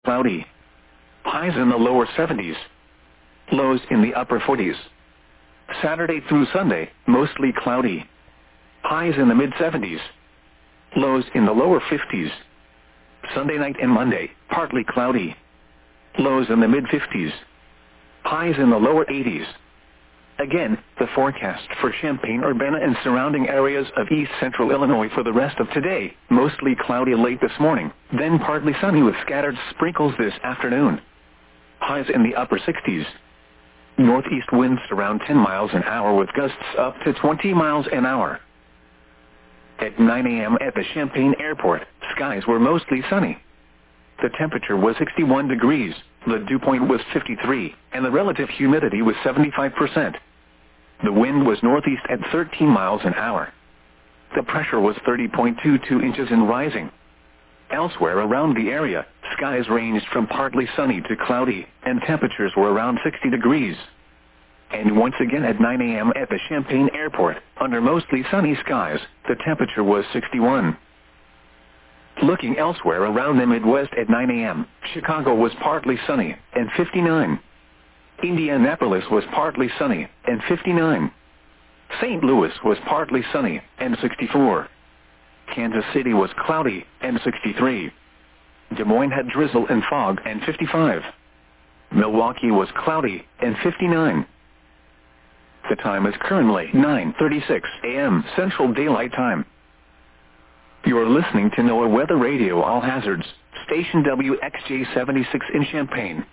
cloudy. Highs in the lower 70s. Lows in the upper 40s. Saturday through Sunday, mostly cloudy. Highs in the mid-70s. Lows in the lower 50s. Sunday night and Monday, partly cloudy. Lows in the mid-50s. Highs in the lower 80s. Again, the forecast for Champaign-Urbana and surrounding areas of east central Illinois for the rest of today, mostly cloudy late this morning, then partly sunny with scattered sprinkles this afternoon. Highs in the upper 60s. Northeast winds around 10 miles an hour with gusts up to 20 miles an hour. At 9 a.m. at the Champaign Airport, skies were mostly sunny. The temperature was 61 degrees, the dew point was 53, and the relative humidity was 75%. The wind was northeast at 13 miles an hour. The pressure was 30.22 inches and rising. Elsewhere around the area, skies ranged from partly sunny to cloudy, and temperatures were around 60 degrees. And once again at 9 a.m. at the Champaign Airport, under mostly sunny skies, the temperature was 61. Looking elsewhere around the Midwest at 9 a.m., Chicago was partly sunny, and 59. Indianapolis was partly sunny, and 59. St. Louis was partly sunny, and 64. Kansas City was cloudy, and 63. Des Moines had drizzle and fog, and 55. Milwaukee was cloudy, and 59. The time is currently 9:36 a.m. Central Daylight Time. You are listening to NOAA Weather Radio All Hazards, station WXJ-76 in Champaign.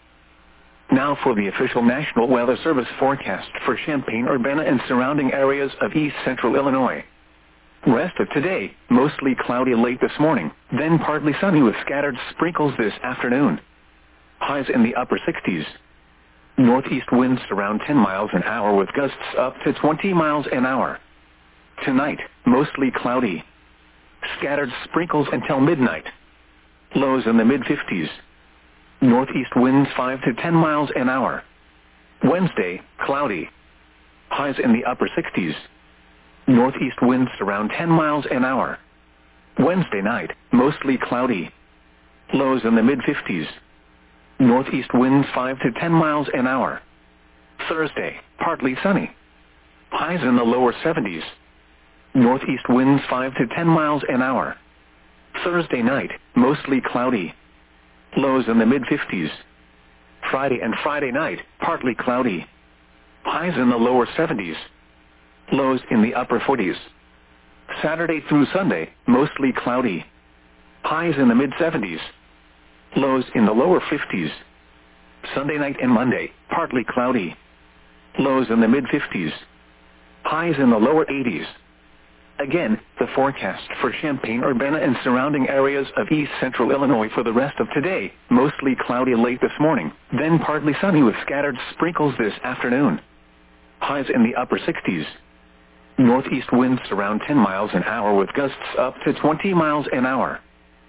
Now for the official National Weather Service forecast for Champaign-Urbana and surrounding areas of east central Illinois. Rest of today, mostly cloudy late this morning, then partly sunny with scattered sprinkles this afternoon. Highs in the upper 60s. Northeast winds around 10 miles an hour with gusts up to 20 miles an hour. Tonight, mostly cloudy. Scattered sprinkles until midnight. Lows in the mid-50s. Northeast winds 5 to 10 miles an hour. Wednesday, cloudy. Highs in the upper 60s. Northeast winds around 10 miles an hour. Wednesday night, mostly cloudy. Lows in the mid-50s. Northeast winds 5 to 10 miles an hour. Thursday, partly sunny. Highs in the lower 70s. Northeast winds 5 to 10 miles an hour. Thursday night, mostly cloudy. Lows in the mid-50s. Friday and Friday night, partly cloudy. Highs in the lower 70s. Lows in the upper 40s. Saturday through Sunday, mostly cloudy. Highs in the mid-70s. Lows in the lower 50s. Sunday night and Monday, partly cloudy. Lows in the mid-50s. Highs in the lower 80s. Again, the forecast for Champaign-Urbana and surrounding areas of east central Illinois for the rest of today, mostly cloudy late this morning, then partly sunny with scattered sprinkles this afternoon. Highs in the upper 60s. Northeast winds around 10 miles an hour with gusts up to 20 miles an hour.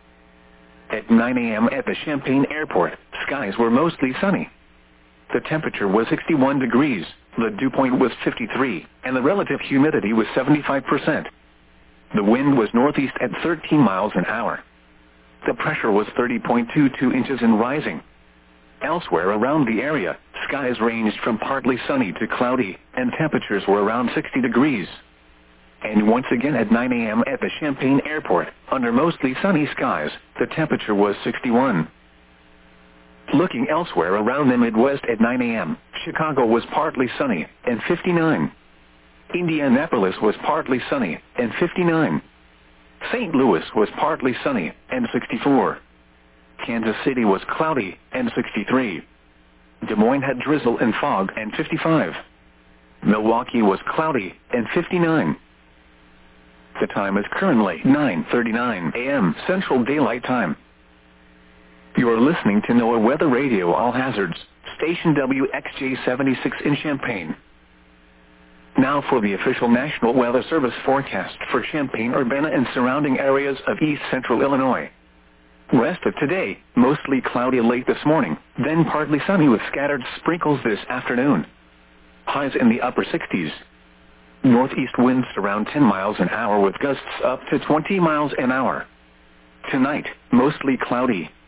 At 9 a.m. at the Champaign Airport, skies were mostly sunny. The temperature was 61 degrees, the dew point was 53, and the relative humidity was 75%. The wind was northeast at 13 miles an hour. The pressure was 30.22 inches and rising. Elsewhere around the area, skies ranged from partly sunny to cloudy, and temperatures were around 60 degrees. And once again at 9 a.m. at the Champaign Airport, under mostly sunny skies, the temperature was 61. Looking elsewhere around the Midwest at 9 a.m., Chicago was partly sunny, and 59. Indianapolis was partly sunny, and 59. St. Louis was partly sunny, and 64. Kansas City was cloudy, and 63. Des Moines had drizzle and fog, and 55. Milwaukee was cloudy, and 59. The time is currently 9:39 a.m. Central Daylight Time. You are listening to NOAA Weather Radio All Hazards, station WXJ-76 in Champaign. Now for the official National Weather Service forecast for Champaign-Urbana and surrounding areas of east central Illinois. Rest of today, mostly cloudy late this morning, then partly sunny with scattered sprinkles this afternoon. Highs in the upper 60s. Northeast winds around 10 miles an hour with gusts up to 20 miles an hour. Tonight, mostly cloudy.